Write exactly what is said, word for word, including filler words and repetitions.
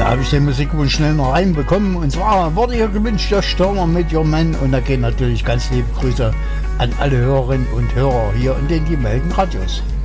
habe ich den Musikwunsch schnell noch reinbekommen. Und zwar wurde hier gewünscht, der Stürmer mit Your Man. Und da gehen natürlich ganz liebe Grüße an alle Hörerinnen und Hörer hier in den die Melden Radios.